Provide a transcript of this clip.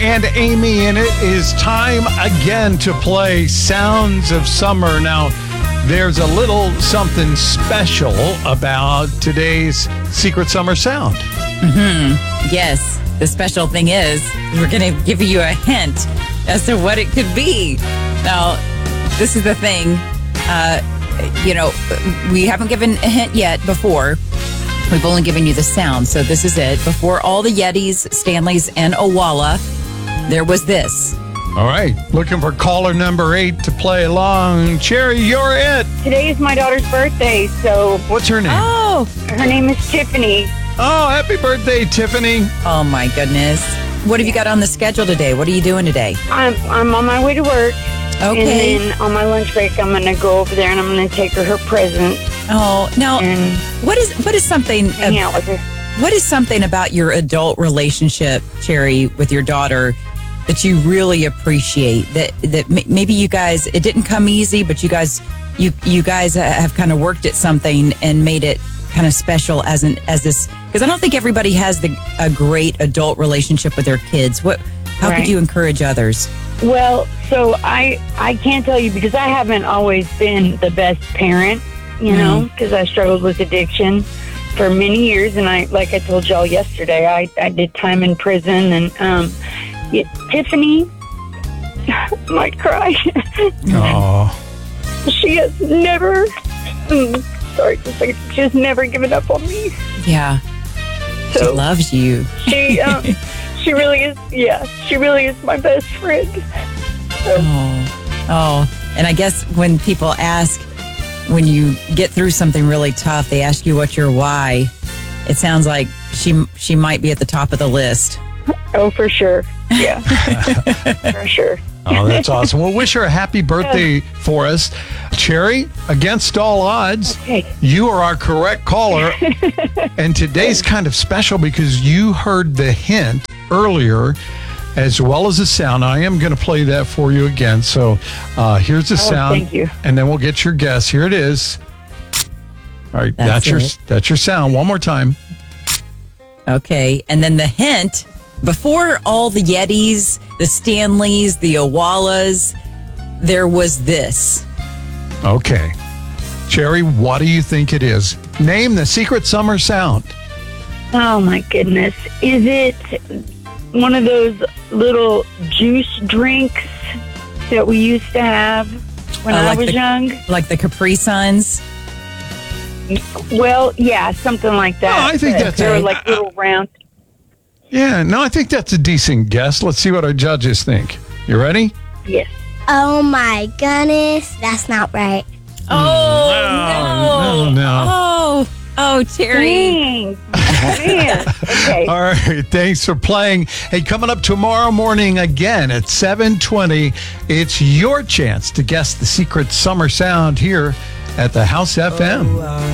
and Amy, and it is time again to play Sounds of Summer. Now, there's a little something special about today's Secret Summer Sound. Yes. The special thing is we're going to give you a hint as to what it could be. Now, this is the thing. We haven't given a hint yet before. We've only given you the sound. So this is it. Before all the Yetis, Stanleys, and Owala, there was this. All right. Looking for caller number 8 to play along. Cherry, you're it. Today is my daughter's birthday, so What's her name? Oh, her name is Tiffany. Oh, happy birthday, Tiffany. oh my goodness. What have you got on the schedule today? What are you doing today? I'm on my way to work. Okay. And then on my lunch break, I'm going to go over there and I'm going to take her present Oh, now, and what is something... hang out with her. What is something about your adult relationship, Cherry, with your daughter that you really appreciate? That maybe you guys, it didn't come easy, but you guys have kind of worked at something and made it kind of special as this. Because I don't think everybody has a great adult relationship with their kids. How Right. could you encourage others? Well, so I can't tell you because I haven't always been the best parent, you know, because I struggled with addiction for many years. And like I told y'all yesterday, I did time in prison. And Tiffany, I might cry. Oh, She has never, sorry to say, she has never given up on me. Yeah, she So loves you. she really is, she really is my best friend. So, Oh, and I guess when people ask, when you get through something really tough, they ask you what's your why. It sounds like she might be at the top of the list. oh, for sure. Yeah, for sure. oh, that's awesome. Well, wish her a happy birthday for us. Cherry, against all odds, Okay. you are our correct caller. And today's kind of special because you heard the hint earlier as well as the sound. I am going to play that for you again. So here's the sound. Thank you. And then we'll get your guess. Here it is. All right, That's it. that's your sound. One more time. Okay, and then the hint, before all the Yetis, the Stanleys, the Owalas, there was this. Okay. Cherry, what do you think it is? Name the secret summer sound. Oh my goodness. Is it one of those little juice drinks that we used to have when I like was young? Like the Capri Suns? Well, yeah, something like that. Oh, I think that's They were it. like little round. Yeah, no, I think that's a decent guess. Let's see what our judges think. You ready? Yes. Oh my goodness, that's not right. Oh, no. Oh, Terry. Dang. Man. Okay. All right, thanks for playing. Hey, coming up tomorrow morning again at 7:20, it's your chance to guess the secret summer sound here at the House FM.